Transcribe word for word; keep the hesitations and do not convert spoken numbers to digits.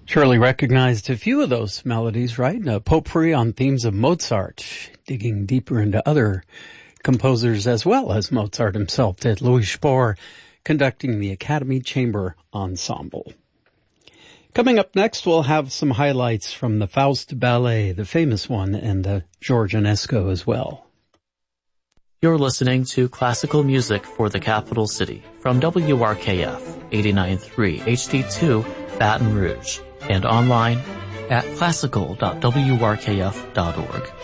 Surely recognized a few of those melodies, right? A potpourri on themes of Mozart, digging deeper into other composers as well as Mozart himself did. Louis Spohr conducting the Academy Chamber Ensemble. Coming up next, we'll have some highlights from the Faust Ballet, the famous one, and the George Enesco as well. You're listening to classical music for the capital city from W R K F eighty-nine point three H D two Baton Rouge and online at classical dot w r k f dot org.